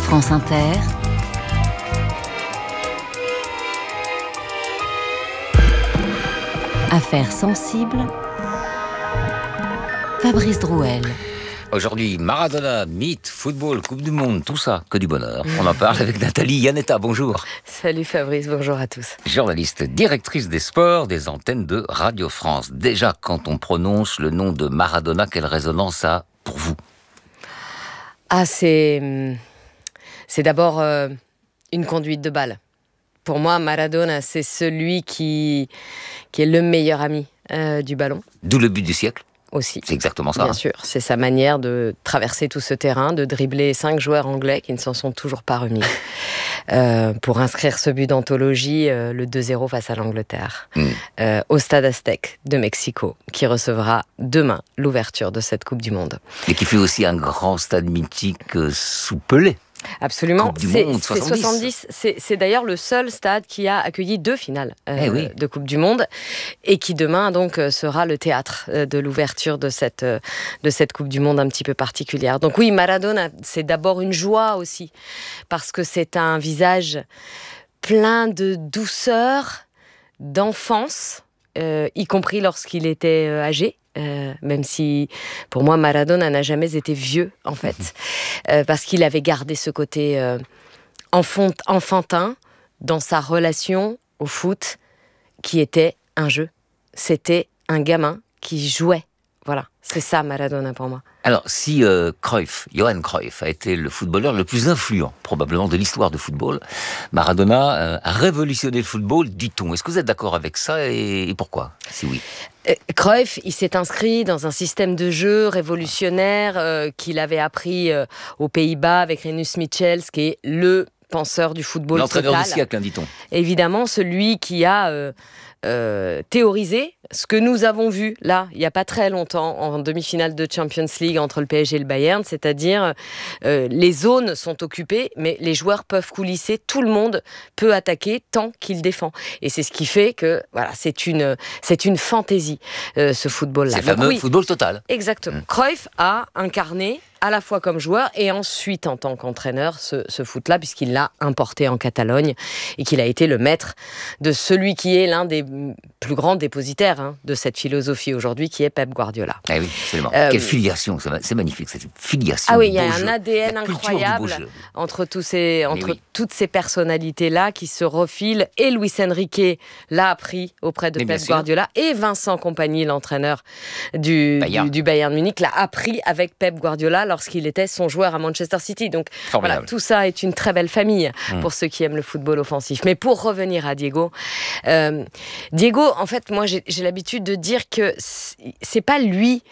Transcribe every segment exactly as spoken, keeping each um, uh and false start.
France Inter, Affaires sensibles, Fabrice Drouel. Aujourd'hui, Maradona, mythe, football, Coupe du Monde, tout ça, que du bonheur. On en parle avec Nathalie Iannetta, bonjour. Salut Fabrice, bonjour à tous. Journaliste, directrice des sports des antennes de Radio France. Déjà, quand on prononce le nom de Maradona, quelle résonance ça a pour vous ? Ah, c'est, c'est d'abord euh, une conduite de balle. Pour moi, Maradona, c'est celui qui, qui est le meilleur ami euh, du ballon. D'où le but du siècle. Aussi. C'est exactement ça. Bien hein. sûr, c'est sa manière de traverser tout ce terrain, de dribbler cinq joueurs anglais qui ne s'en sont toujours pas remis, euh, pour inscrire ce but d'anthologie, euh, le deux zéro face à l'Angleterre, mm. euh, au Stade Aztec de Mexico, qui recevra demain l'ouverture de cette Coupe du Monde. Et qui fait aussi un grand stade mythique euh, sous Pelé. Absolument, c'est, monde, c'est soixante-dix. C'est, c'est d'ailleurs le seul stade qui a accueilli deux finales euh, eh oui. de Coupe du Monde et qui demain donc sera le théâtre de l'ouverture de cette, de cette Coupe du Monde un petit peu particulière. Donc oui, Maradona, c'est d'abord une joie aussi, parce que c'est un visage plein de douceur, d'enfance, euh, y compris lorsqu'il était euh, âgé. Euh, même si, pour moi, Maradona n'a jamais été vieux, en fait, euh, parce qu'il avait gardé ce côté euh, enfant, enfantin dans sa relation au foot, qui était un jeu. C'était un gamin qui jouait. Voilà, c'est ça Maradona pour moi. Alors, si euh, Cruyff, Johan Cruyff, a été le footballeur le plus influent, probablement, de l'histoire du football, Maradona euh, a révolutionné le football, dit-on. Est-ce que vous êtes d'accord avec ça et, et pourquoi, si oui ? euh, Cruyff, il s'est inscrit dans un système de jeu révolutionnaire euh, qu'il avait appris euh, aux Pays-Bas avec Rinus Michels, qui est le penseur du football L'entraîneur total. du siècle, hein, dit-on. Évidemment, celui qui a euh, euh, théorisé ce que nous avons vu là, il n'y a pas très longtemps, en demi-finale de Champions League entre le P S G et le Bayern, c'est-à-dire euh, les zones sont occupées, mais les joueurs peuvent coulisser, tout le monde peut attaquer tant qu'il défend. Et c'est ce qui fait que voilà, c'est une, c'est une fantaisie, euh, ce football-là. C'est le fameux oui, football total. Exactement. Mmh. Cruyff a incarné à la fois comme joueur et ensuite en tant qu'entraîneur ce, ce foot-là, puisqu'il l'a importé en Catalogne et qu'il a été le maître de celui qui est l'un des plus grands dépositaires hein, de cette philosophie aujourd'hui, qui est Pep Guardiola. Ah oui, absolument. Euh, Quelle filiation, c'est magnifique, cette filiation. Ah oui, il y a un jeu, A D N incroyable entre, tous ces, entre oui. toutes ces personnalités-là qui se refilent. Et Luis Enrique l'a appris auprès de Mais Pep Guardiola, et Vincent Kompany, l'entraîneur du Bayern, du, du Bayern Munich, l'a appris avec Pep Guardiola lorsqu'il était son joueur à Manchester City. Donc voilà, tout ça est une très belle famille mmh. pour ceux qui aiment le football offensif. Mais pour revenir à Diego, euh, Diego, en fait, moi j'ai, j'ai l'habitude de dire que c'est pas lui,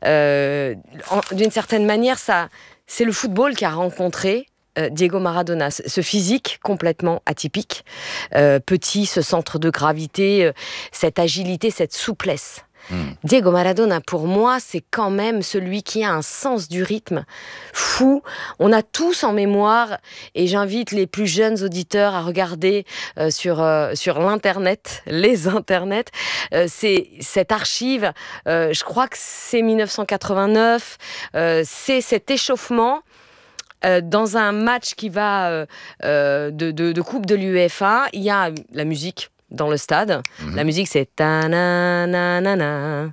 euh, en, d'une certaine manière, ça, c'est le football qui a rencontré euh, Diego Maradona, ce physique complètement atypique, euh, petit, ce centre de gravité, euh, cette agilité, cette souplesse. Mmh. Diego Maradona, pour moi, c'est quand même celui qui a un sens du rythme fou. On a tous en mémoire, et j'invite les plus jeunes auditeurs à regarder euh, sur, euh, sur l'internet, les internets, euh, c'est cette archive, euh, je crois que c'est dix-neuf cent quatre-vingt-neuf, euh, c'est cet échauffement Euh, dans un match qui va euh, euh, de, de, de Coupe de l'UEFA. Il y a la musique dans le stade. Mmh. La musique, c'est ta-na-na-na-na.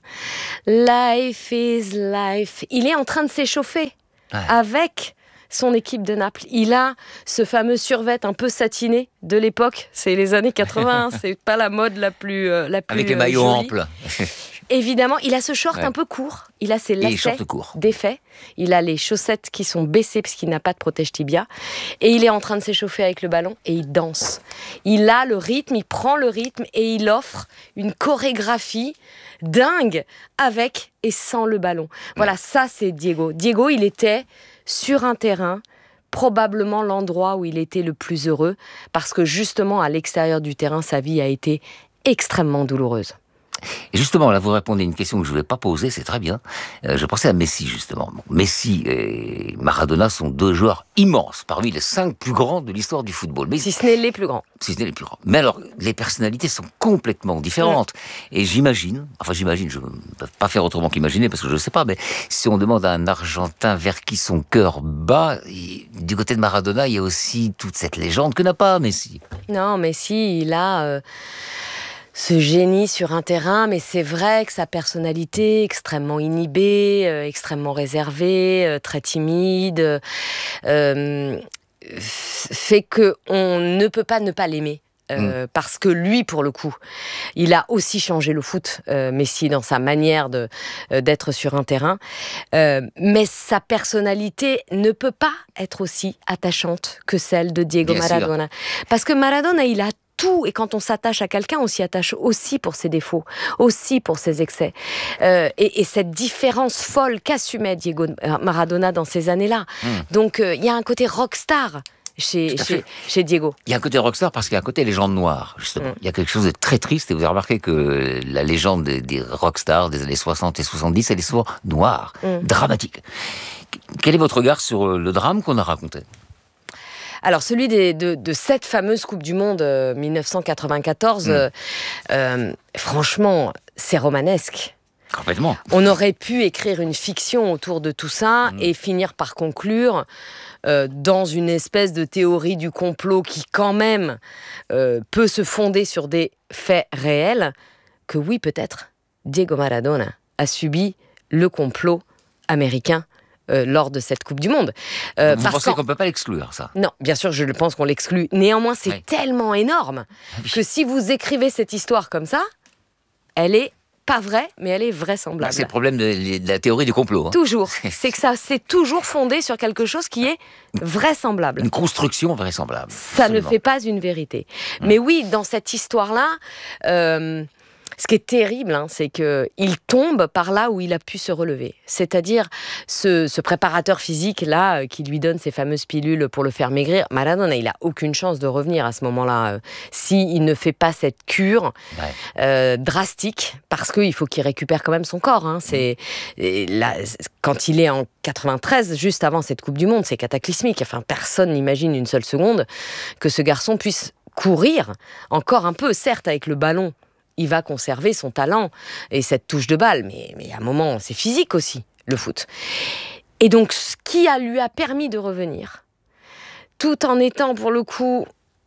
Life is life. Il est en train de s'échauffer ouais. avec son équipe de Naples. Il a ce fameux survêt un peu satiné de l'époque. C'est les années quatre-vingts. C'est pas la mode la plus euh, la plus avec les maillots jolie. amples. Évidemment, il a ce short ouais. un peu court. Il a ses lacets défaits. Il a les chaussettes qui sont baissées parce qu'il n'a pas de protège-tibia. Et il est en train de s'échauffer avec le ballon et il danse. Il a le rythme, il prend le rythme et il offre une chorégraphie dingue avec et sans le ballon. Voilà, ouais. ça c'est Diego. Diego, il était sur un terrain, probablement l'endroit où il était le plus heureux, parce que justement, à l'extérieur du terrain, sa vie a été extrêmement douloureuse. Et justement, là, vous répondez à une question que je ne voulais pas poser, c'est très bien. Euh, je pensais à Messi, justement. Bon, Messi et Maradona sont deux joueurs immenses, parmi les cinq plus grands de l'histoire du football. Mais si ce n'est les plus grands. Si ce n'est les plus grands. Mais alors, les personnalités sont complètement différentes. Ouais. Et j'imagine, enfin j'imagine, je ne peux pas faire autrement qu'imaginer, parce que je ne sais pas, mais si on demande à un Argentin vers qui son cœur bat, du côté de Maradona, il y a aussi toute cette légende que n'a pas Messi. Non, Messi, il a euh, ce génie sur un terrain, mais c'est vrai que sa personnalité extrêmement inhibée, euh, extrêmement réservée, euh, très timide, euh, fait qu'on ne peut pas ne pas l'aimer. Euh, mmh. Parce que lui, pour le coup, il a aussi changé le foot, euh, Messi, dans sa manière de, euh, d'être sur un terrain. Euh, mais sa personnalité ne peut pas être aussi attachante que celle de Diego Bien Maradona. Sûr. Parce que Maradona, il a tout. Et quand on s'attache à quelqu'un, on s'y attache aussi pour ses défauts, aussi pour ses excès. Euh, et, et cette différence folle qu'assumait Diego Maradona dans ces années-là. Mmh. Donc, il euh, y a un côté rockstar. Chez, chez, chez Diego. Il y a un côté rockstar parce qu'il y a un côté légende noire, justement. Mm. Il y a quelque chose de très triste, et vous avez remarqué que la légende des, des rockstars des années soixante et soixante-dix, elle est souvent noire, mm. dramatique. Quel est votre regard sur le drame qu'on a raconté ? Alors, celui des, de, de cette fameuse Coupe du Monde euh, dix-neuf cent quatre-vingt-quatorze, mm. euh, euh, franchement, c'est romanesque. Complètement. On aurait pu écrire une fiction autour de tout ça mmh. et finir par conclure euh, dans une espèce de théorie du complot qui, quand même, euh, peut se fonder sur des faits réels, que oui, peut-être, Diego Maradona a subi le complot américain euh, lors de cette Coupe du Monde. Euh, Vous parce pensez qu'on ne peut pas l'exclure, ça ? Non, bien sûr, je pense qu'on l'exclut. Néanmoins, c'est oui. tellement énorme que si vous écrivez cette histoire comme ça, elle est pas vraie, mais elle est vraisemblable. Bah, c'est le problème de, de la théorie du complot. Hein. Toujours. C'est que ça c'est toujours fondé sur quelque chose qui est vraisemblable. Une construction vraisemblable. Ça Absolument. Ne fait pas une vérité. Mmh. Mais oui, dans cette histoire-là, euh, ce qui est terrible, hein, c'est qu'il tombe par là où il a pu se relever. C'est-à-dire ce, ce préparateur physique-là qui lui donne ces fameuses pilules pour le faire maigrir. Maradona, il n'a aucune chance de revenir à ce moment-là euh, s'il ne fait pas cette cure ouais. euh, drastique, parce qu'il faut qu'il récupère quand même son corps. Hein. C'est, et là, quand il est en quatre-vingt-treize, juste avant cette Coupe du Monde, c'est cataclysmique. Enfin, personne n'imagine une seule seconde que ce garçon puisse courir encore un peu, certes avec le ballon. Il va conserver son talent et cette touche de balle. Mais, mais à un moment, c'est physique aussi, le foot. Et donc, ce qui a, lui a permis de revenir, tout en étant, pour le coup,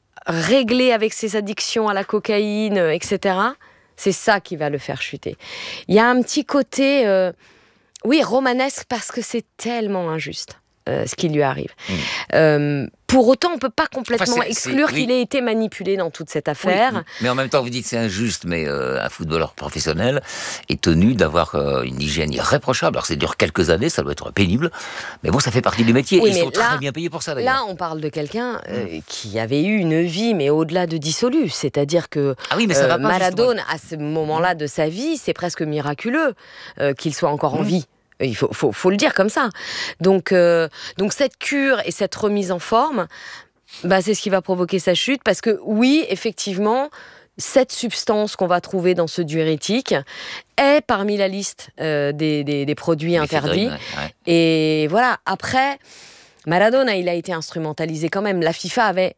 réglé avec ses addictions à la cocaïne, et cetera, c'est ça qui va le faire chuter. Il y a un petit côté, euh, oui, romanesque, parce que c'est tellement injuste. Euh, ce qui lui arrive. Mmh. Euh, pour autant, on ne peut pas complètement enfin, c'est, exclure c'est, oui. qu'il ait été manipulé dans toute cette affaire. Oui, mais en même temps, vous dites que c'est injuste, mais euh, un footballeur professionnel est tenu d'avoir euh, une hygiène irréprochable. Alors, ça dure quelques années, ça doit être pénible, mais bon, ça fait partie du métier. Oui, Ils sont là, très bien payés pour ça, d'ailleurs. Là, on parle de quelqu'un euh, mmh. qui avait eu une vie, mais au-delà de dissolue. C'est-à-dire que ah oui, mais ça euh, va pas, Maradona, justement. À ce moment-là de sa vie, c'est presque miraculeux euh, qu'il soit encore mmh. en vie. Il faut, faut, faut le dire comme ça. Donc, euh, donc cette cure et cette remise en forme, bah, c'est ce qui va provoquer sa chute. Parce que oui, effectivement, cette substance qu'on va trouver dans ce diurétique est parmi la liste euh, des, des, des produits interdits. Ouais, ouais. Et voilà, après, Maradona, il a été instrumentalisé quand même. La FIFA avait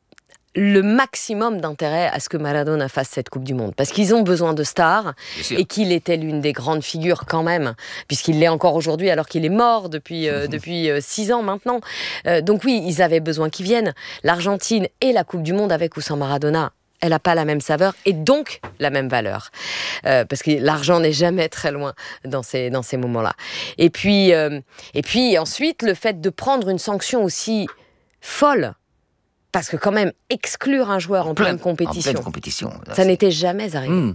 le maximum d'intérêt à ce que Maradona fasse cette Coupe du Monde. Parce qu'ils ont besoin de stars, et qu'il était l'une des grandes figures quand même, puisqu'il l'est encore aujourd'hui, alors qu'il est mort depuis, euh, depuis euh, six ans maintenant. Euh, donc oui, ils avaient besoin qu'il vienne. L'Argentine et la Coupe du Monde avec ou sans Maradona, elle n'a pas la même saveur et donc la même valeur. Euh, parce que l'argent n'est jamais très loin dans ces, dans ces moments-là. Et puis, euh, et puis ensuite, le fait de prendre une sanction aussi folle, parce que quand même, exclure un joueur en, en pleine, pleine compétition, en pleine compétition là, ça c'est... n'était jamais arrivé. Mmh.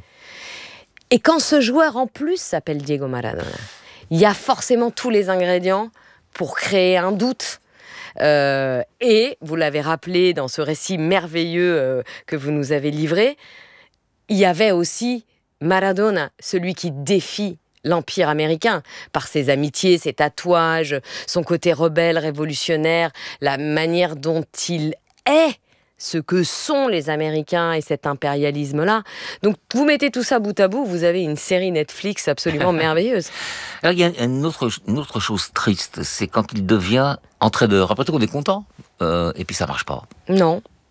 Et quand ce joueur, en plus, s'appelle Diego Maradona, il y a forcément tous les ingrédients pour créer un doute. Euh, et, vous l'avez rappelé dans ce récit merveilleux euh, que vous nous avez livré, il y avait aussi Maradona, celui qui défie l'Empire américain, par ses amitiés, ses tatouages, son côté rebelle, révolutionnaire, la manière dont il est ce que sont les Américains et cet impérialisme-là. Donc, vous mettez tout ça bout à bout, vous avez une série Netflix absolument merveilleuse. Alors, il y a une autre, une autre chose triste, c'est quand il devient entraîneur. Après tout, on est content, euh, et puis ça marche pas. Non.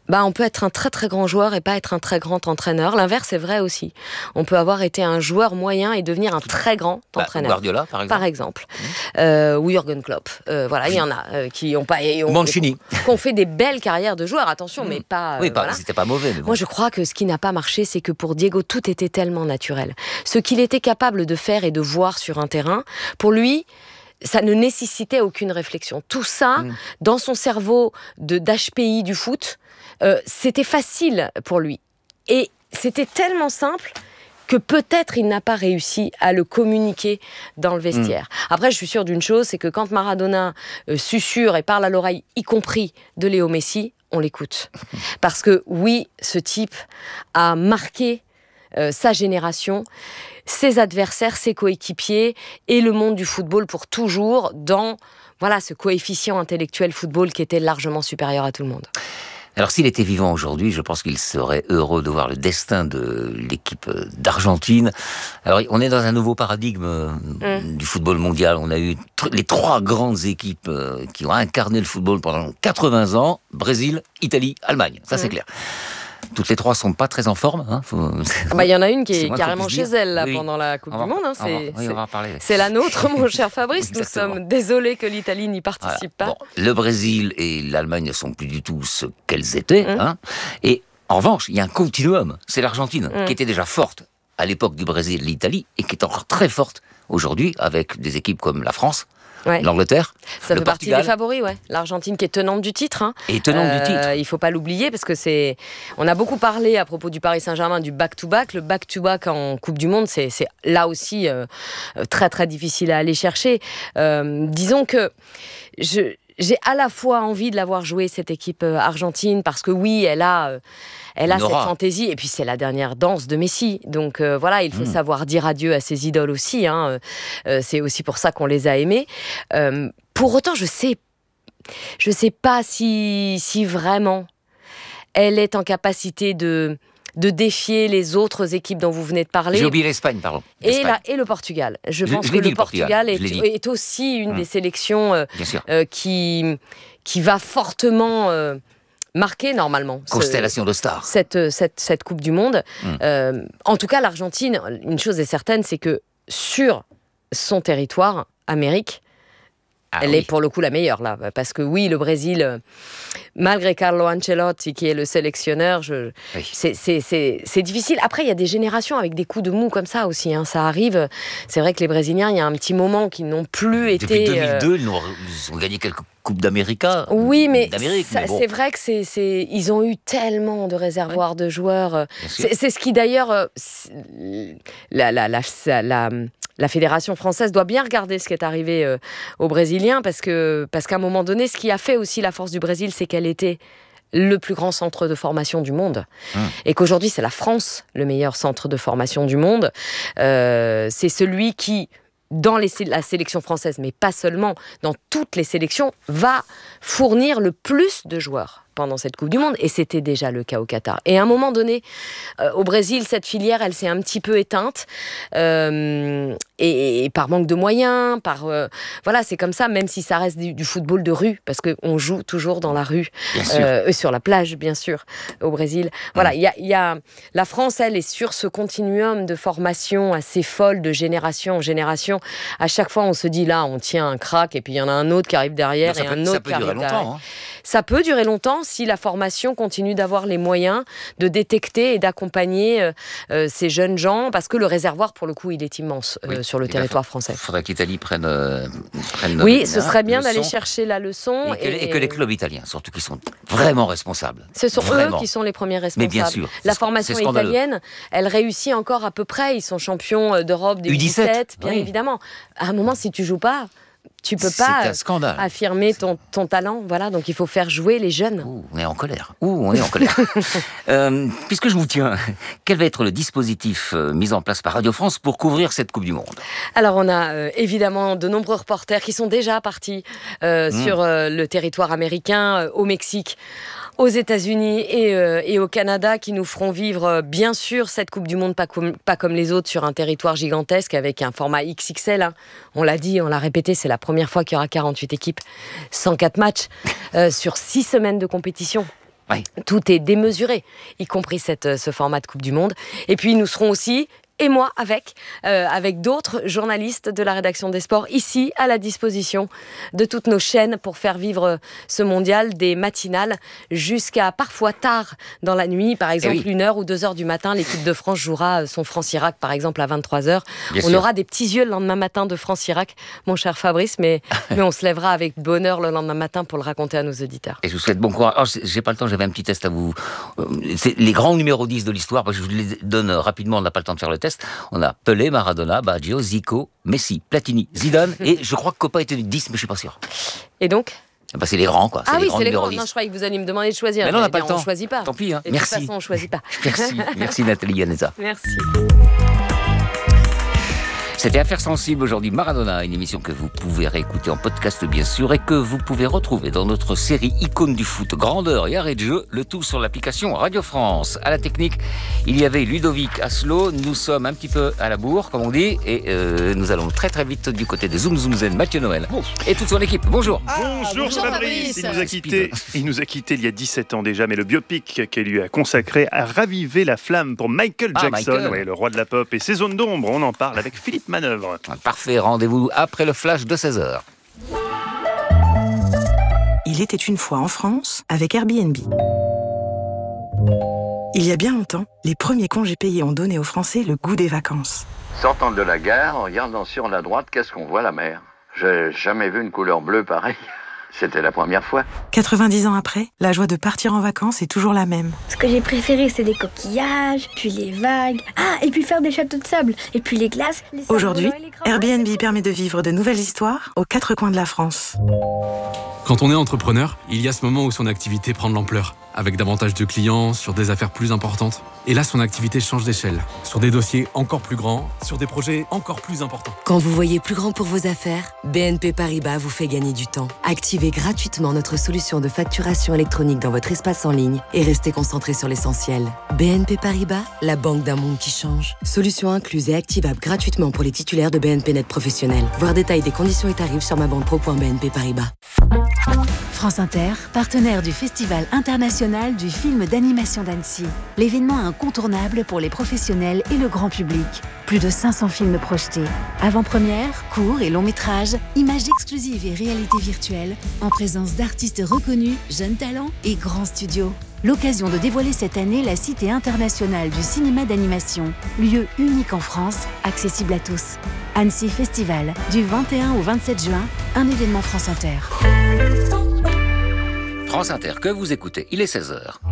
Bah, on peut être un très très grand joueur et pas être un très grand entraîneur. L'inverse est vrai aussi. On peut avoir été un joueur moyen et devenir un très grand bah, entraîneur. Guardiola, par exemple. Par exemple. Mmh. Euh, ou Jürgen Klopp. Euh, voilà, il y en a euh, qui ont pas... Et on, Mancini. Qui ont fait des belles carrières de joueurs, attention, mmh. mais pas... Euh, oui, pas, voilà. c'était pas mauvais. Mais bon. Moi, je crois que ce qui n'a pas marché, c'est que pour Diego, tout était tellement naturel. Ce qu'il était capable de faire et de voir sur un terrain, pour lui... ça ne nécessitait aucune réflexion. Tout ça, mmh. dans son cerveau de, d'H P I du foot, euh, c'était facile pour lui. Et c'était tellement simple que peut-être il n'a pas réussi à le communiquer dans le vestiaire. Mmh. Après, je suis sûre d'une chose, c'est que quand Maradona euh, susurre et parle à l'oreille, y compris de Léo Messi, on l'écoute. Parce que oui, ce type a marqué euh, sa génération, ses adversaires, ses coéquipiers et le monde du football pour toujours dans voilà, ce coefficient intellectuel football qui était largement supérieur à tout le monde. Alors s'il était vivant aujourd'hui, je pense qu'il serait heureux de voir le destin de l'équipe d'Argentine. Alors on est dans un nouveau paradigme mmh. du football mondial. On a eu tr- les trois grandes équipes qui ont incarné le football pendant quatre-vingts ans. Brésil, Italie, Allemagne. Ça mmh. c'est clair. Toutes les trois sont pas très en forme. Hein. Faut... Ah bah, y en a une qui est carrément chez elle là, oui. pendant la Coupe va, du Monde. Hein. C'est, oui, c'est, on va en parler. C'est la nôtre, mon cher Fabrice. Nous sommes désolés que l'Italie n'y participe voilà. pas. Bon, le Brésil et l'Allemagne ne sont plus du tout ce qu'elles étaient. Mmh. Hein. Et en revanche, il y a un continuum. C'est l'Argentine mmh. qui était déjà forte à l'époque du Brésil, l'Italie, et qui est encore très forte aujourd'hui avec des équipes comme la France. Ouais. L'Angleterre, ça le fait Portugal. partie des favoris, ouais. L'Argentine qui est tenante du titre. Hein. Et tenante euh, du titre. Il faut pas l'oublier parce que c'est. On a beaucoup parlé à propos du Paris Saint-Germain du back-to-back. Le back-to-back en Coupe du Monde, c'est, c'est là aussi euh, très très difficile à aller chercher. Euh, disons que je. J'ai à la fois envie de l'avoir joué, cette équipe argentine, parce que oui, elle a, elle a cette fantaisie, et puis c'est la dernière danse de Messi. Donc euh, voilà, il faut mmh. savoir dire adieu à ses idoles aussi. Hein. Euh, c'est aussi pour ça qu'on les a aimés. Euh, pour autant, je sais, je sais pas si, si vraiment elle est en capacité de... de défier les autres équipes dont vous venez de parler. J'ai oublié l'Espagne, pardon. Et, la, et le Portugal. Je, je pense je que le Portugal, Portugal est, est aussi une mmh. des sélections euh, euh, qui, qui va fortement euh, marquer normalement. Constellation ce, de stars. Cette, cette, cette Coupe du Monde. Mmh. Euh, en tout cas, l'Argentine, une chose est certaine, c'est que sur son territoire, Amérique, Ah, elle oui. est pour le coup la meilleure là, parce que oui, le Brésil, malgré Carlo Ancelotti qui est le sélectionneur, je, oui. c'est, c'est, c'est, c'est difficile. Après, il y a des générations avec des coups de mou comme ça aussi, hein. Ça arrive. C'est vrai que les Brésiliens, il y a un petit moment qu'ils n'ont plus été... Depuis deux mille deux, euh... ils, ont, ils ont gagné quelques Coupes d'Amérique. Oui, mais, d'Amérique, ça, mais bon. c'est vrai que c'est, c'est, ils ont eu tellement de réservoirs ouais. de joueurs. C'est, c'est ce qui d'ailleurs... La, la, la, la, la La fédération française doit bien regarder ce qui est arrivé euh, aux Brésiliens parce, que, parce qu'à un moment donné, ce qui a fait aussi la force du Brésil, c'est qu'elle était le plus grand centre de formation du monde. Mmh. Et qu'aujourd'hui, c'est la France, le meilleur centre de formation du monde. Euh, c'est celui qui, dans les, la sélection française, mais pas seulement, dans toutes les sélections, va fournir le plus de joueurs pendant cette Coupe du Monde, et c'était déjà le cas au Qatar. Et à un moment donné, euh, au Brésil, cette filière, elle s'est un petit peu éteinte, euh, et, et par manque de moyens, par euh, voilà, c'est comme ça, même si ça reste du, du football de rue, parce qu'on joue toujours dans la rue, euh, sur la plage, bien sûr, au Brésil. Voilà, il mmh. y, y a la France, elle est sur ce continuum de formation assez folle, de génération en génération. À chaque fois, on se dit là, on tient un crack, et puis il y en a un autre qui arrive derrière, et peut, un autre qui arrive derrière. Longtemps, hein. Ça peut durer longtemps si la formation continue d'avoir les moyens de détecter et d'accompagner euh, euh, ces jeunes gens, parce que le réservoir, pour le coup, il est immense euh, oui. sur le et territoire français. Il faudrait que l'Italie prenne, euh, prenne Oui, ce serait bien d'aller chercher la leçon. Et, et, et que les clubs italiens, surtout, qui sont vraiment responsables. Ce sont vraiment. eux qui sont les premiers responsables. Mais bien sûr. La formation italienne, elle réussit encore à peu près. Ils sont champions d'Europe des U dix-sept, bien oui. évidemment. À un moment, si tu joues pas... Tu peux pas affirmer ton, ton talent, voilà. Donc il faut faire jouer les jeunes. Ouh, on est en colère. Ouh, on est en colère. euh, puisque je vous tiens, quel va être le dispositif euh, mis en place par Radio France pour couvrir cette Coupe du Monde ? Alors on a euh, évidemment de nombreux reporters qui sont déjà partis euh, mmh. sur euh, le territoire américain, euh, au Mexique, aux États-Unis et, euh, et au Canada, qui nous feront vivre euh, bien sûr cette Coupe du Monde pas comme, pas comme les autres, sur un territoire gigantesque avec un format X X L. Hein. On l'a dit, on l'a répété, c'est la première fois qu'il y aura quarante-huit équipes, cent quatre matchs euh, sur six semaines de compétition. Oui. Tout est démesuré, y compris cette, ce format de Coupe du Monde. Et puis nous serons aussi, et moi avec, euh, avec d'autres journalistes de la rédaction des sports, ici à la disposition de toutes nos chaînes pour faire vivre ce mondial, des matinales jusqu'à parfois tard dans la nuit. Par exemple, oui. une heure ou deux heures du matin, l'équipe de France jouera son France-Irak, par exemple, à vingt-trois heures. Bien On sûr. aura des petits yeux le lendemain matin de France-Irak, mon cher Fabrice, mais, mais on se lèvera avec bonheur le lendemain matin pour le raconter à nos auditeurs. Et je vous souhaite bon courage. Oh, j'ai pas le temps, j'avais un petit test à vous. C'est les grands numéros dix de l'histoire, je vous les donne rapidement, on n'a pas le temps de faire le test. On a Pelé, Maradona, Baggio, Zico, Messi, Platini, Zidane, et je crois que Copa était dix, mais je suis pas sûr. Et donc bah c'est les grands, quoi. C'est ah les oui, grands c'est les grands. dix. Non, je croyais que vous alliez me demander de choisir. Mais non, on n'a pas dire, le temps. On ne choisit pas. Tant pis, hein. Et Merci. De toute façon, on ne choisit pas. Merci, merci Nathalie Yaneza. Merci. C'était Affaires sensibles aujourd'hui. Maradona, une émission que vous pouvez réécouter en podcast bien sûr et que vous pouvez retrouver dans notre série Icône du foot, grandeur et arrêt de jeu, le tout sur l'application Radio France. À la technique, il y avait Ludovic Asselot. Nous sommes un petit peu à la bourre, comme on dit, et euh, nous allons très très vite du côté de Zoom Zoom Zen. Mathieu Noël bon. et toute son équipe. Bonjour. Ah, bonjour, bonjour Fabrice. Il nous a quitté. Il nous a quitté il y a dix-sept ans déjà, mais le biopic qu'elle lui a consacré a ravivé la flamme pour Michael ah, Jackson, Michael. Ouais, le roi de la pop et ses zones d'ombre. On en parle avec Philippe Manœuvre. Parfait, rendez-vous après le flash de seize heures. Il était une fois en France avec Airbnb. Il y a bien longtemps, les premiers congés payés ont donné aux Français le goût des vacances. Sortant de la gare, en regardant sur la droite, qu'est-ce qu'on voit? La mer. J'ai jamais vu une couleur bleue pareille. C'était la première fois. quatre-vingt-dix ans après, la joie de partir en vacances est toujours la même. Ce que j'ai préféré, c'est les coquillages, puis les vagues. Ah, et puis faire des châteaux de sable, et puis les glaces. Les Aujourd'hui, Airbnb permet de vivre de nouvelles histoires aux quatre coins de la France. Quand on est entrepreneur, il y a ce moment où son activité prend de l'ampleur, avec davantage de clients, sur des affaires plus importantes. Et là, son activité change d'échelle, sur des dossiers encore plus grands, sur des projets encore plus importants. Quand vous voyez plus grand pour vos affaires, B N P Paribas vous fait gagner du temps. Activez gratuitement notre solution de facturation électronique dans votre espace en ligne et restez concentré sur l'essentiel. B N P Paribas, la banque d'un monde qui change. Solution incluse et activable gratuitement pour les titulaires de B N P Net Professionnel. Voir détails des conditions et tarifs sur ma banque pro point b n p paribas. France Inter, partenaire du Festival international du film d'animation d'Annecy. L'événement incontournable pour les professionnels et le grand public. Plus de cinq cents films projetés. Avant-première, courts et longs métrages, images exclusives et réalité virtuelle, en présence d'artistes reconnus, jeunes talents et grands studios. L'occasion de dévoiler cette année la Cité internationale du cinéma d'animation, lieu unique en France, accessible à tous. Annecy Festival, du vingt et un au vingt-sept juin, un événement France Inter. France Inter, que vous écoutez, il est seize heures.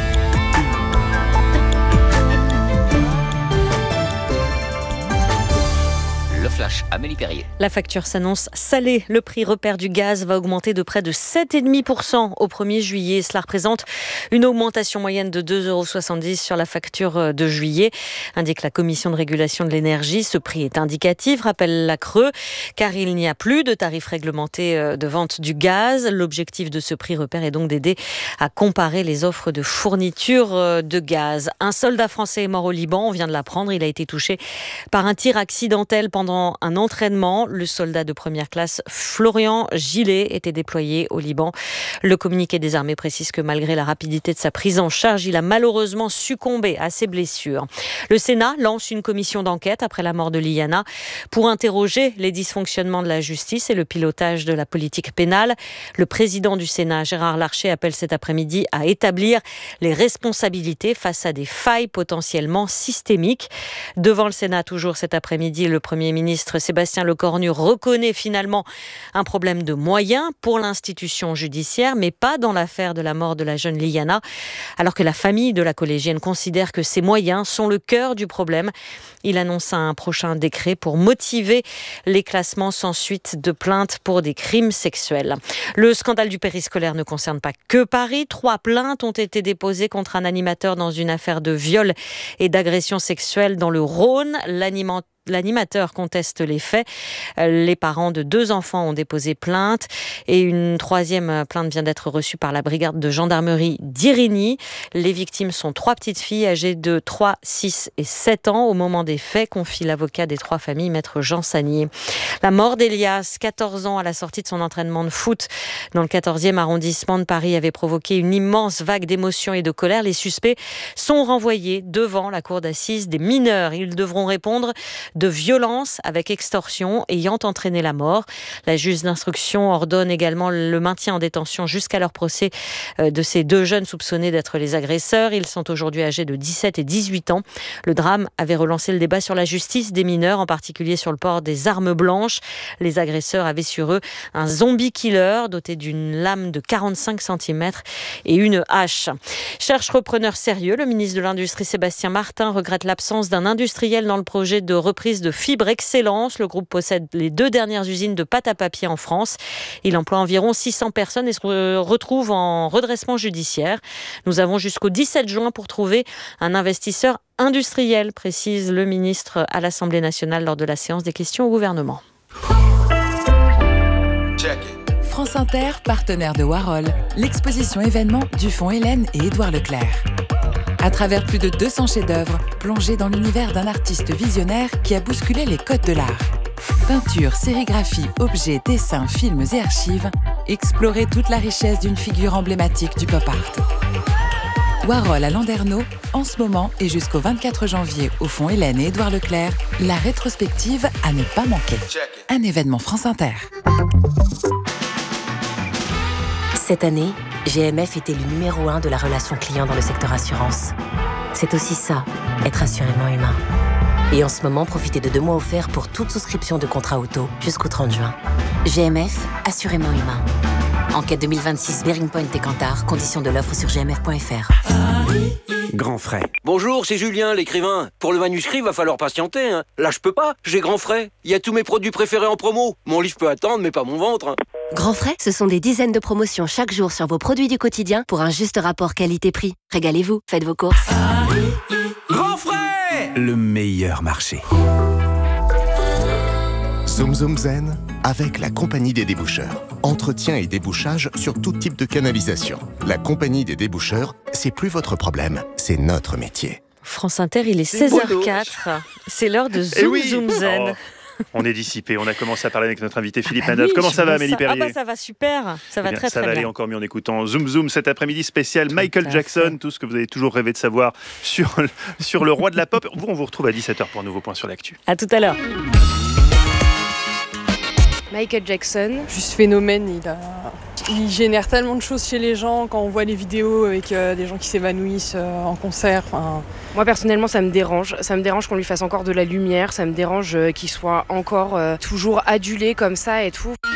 Le flash, Amélie Perrier. La facture s'annonce salée. Le prix repère du gaz va augmenter de près de sept virgule cinq pour cent au premier juillet. Cela représente une augmentation moyenne de deux euros soixante-dix sur la facture de juillet, indique la Commission de régulation de l'énergie. Ce prix est indicatif, rappelle la Creux, car il n'y a plus de tarifs réglementés de vente du gaz. L'objectif de ce prix repère est donc d'aider à comparer les offres de fourniture de gaz. Un soldat français est mort au Liban, on vient de l'apprendre. Il a été touché par un tir accidentel pendant un entraînement. Le soldat de première classe Florian Gillet était déployé au Liban. Le communiqué des armées précise que malgré la rapidité de sa prise en charge, il a malheureusement succombé à ses blessures. Le Sénat lance une commission d'enquête après la mort de Liliana pour interroger les dysfonctionnements de la justice et le pilotage de la politique pénale. Le président du Sénat, Gérard Larcher, appelle cet après-midi à établir les responsabilités face à des failles potentiellement systémiques. Devant le Sénat, toujours cet après-midi, le Premier ministre ministre Sébastien Lecornu reconnaît finalement un problème de moyens pour l'institution judiciaire, mais pas dans l'affaire de la mort de la jeune Liliana, alors que la famille de la collégienne considère que ces moyens sont le cœur du problème. Il annonce un prochain décret pour motiver les classements sans suite de plaintes pour des crimes sexuels. Le scandale du périscolaire ne concerne pas que Paris. Trois plaintes ont été déposées contre un animateur dans une affaire de viol et d'agression sexuelle dans le Rhône. L'animateur L'animateur conteste les faits. Les parents de deux enfants ont déposé plainte et une troisième plainte vient d'être reçue par la brigade de gendarmerie d'Irigny. Les victimes sont trois petites filles âgées de trois, six et sept ans au moment des faits, confie l'avocat des trois familles, maître Jean Sagnier. La mort d'Elias, quatorze ans, à la sortie de son entraînement de foot dans le quatorzième arrondissement de Paris, avait provoqué une immense vague d'émotion et de colère. Les suspects sont renvoyés devant la cour d'assises des mineurs. Ils devront répondre de violence avec extorsion ayant entraîné la mort. La juge d'instruction ordonne également le maintien en détention jusqu'à leur procès de ces deux jeunes soupçonnés d'être les agresseurs. Ils sont aujourd'hui âgés de dix-sept et dix-huit ans. Le drame avait relancé le débat sur la justice des mineurs, en particulier sur le port des armes blanches. Les agresseurs avaient sur eux un zombie killer doté d'une lame de quarante-cinq centimètres et une hache. Cherche repreneur sérieux, le ministre de l'Industrie Sébastien Martin regrette l'absence d'un industriel dans le projet de reprise de Fibre Excellence. Le groupe possède les deux dernières usines de pâte à papier en France. Il emploie environ six cents personnes et se retrouve en redressement judiciaire. Nous avons jusqu'au dix-sept juin pour trouver un investisseur industriel, précise le ministre à l'Assemblée nationale lors de la séance des questions au gouvernement. France Inter, partenaire de Warhol, l'exposition événement du Fonds Hélène et Édouard Leclerc. À travers plus de deux cents chefs-d'œuvre, plongez dans l'univers d'un artiste visionnaire qui a bousculé les codes de l'art. Peinture, sérigraphie, objets, dessins, films et archives, explorez toute la richesse d'une figure emblématique du pop art. Warhol à Landerneau, en ce moment et jusqu'au vingt-quatre janvier au Fonds Hélène et Édouard Leclerc, la rétrospective à ne pas manquer. Un événement France Inter. Cette année, G M F était le numéro un de la relation client dans le secteur assurance. C'est aussi ça, être assurément humain. Et en ce moment, profitez de deux mois offerts pour toute souscription de contrat auto jusqu'au trente juin. G M F, assurément humain. Enquête deux mille vingt-six, Bearing Point et Kantar. Conditions de l'offre sur g m f point f r. Grand Frais. Bonjour, c'est Julien, l'écrivain. Pour le manuscrit, va falloir patienter. Hein. Là, je peux pas. J'ai Grand Frais. Il y a tous mes produits préférés en promo. Mon livre peut attendre, mais pas mon ventre. Grand Frais, ce sont des dizaines de promotions chaque jour sur vos produits du quotidien pour un juste rapport qualité-prix. Régalez-vous, faites vos courses. Grand Frais, le meilleur marché. Zoom Zoom Zen avec la Compagnie des déboucheurs. Entretien et débouchage sur tout type de canalisation. La Compagnie des déboucheurs, c'est plus votre problème, c'est notre métier. France Inter, il est seize heures quatre. C'est l'heure de Zoom oui. Zoom Zen. Oh. On est dissipé. On a commencé à parler avec notre invité Philippe ah Manœuvre. Oui, Comment ça va, Amélie Perrier? Ah bah ça va super. Ça va eh bien, très ça très va bien. aller encore mieux en écoutant Zoom Zoom cet après-midi spécial Michael Jackson. Tout ce que vous avez toujours rêvé de savoir sur, sur le roi de la pop. Vous, on vous retrouve à dix-sept heures pour un nouveau point sur l'actu. À tout à l'heure. Michael Jackson. Juste phénomène, il, a... il génère tellement de choses chez les gens quand on voit les vidéos avec euh, des gens qui s'évanouissent euh, en concert. Enfin... Moi personnellement ça me dérange, ça me dérange qu'on lui fasse encore de la lumière, ça me dérange euh, qu'il soit encore euh, toujours adulé comme ça et tout.